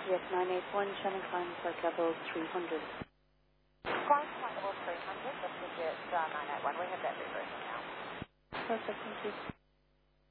Yes, 981 Shannon Climb, flight level 300. Climb level 300, that's legit 981. We have that reversion now. Perfect, thank you.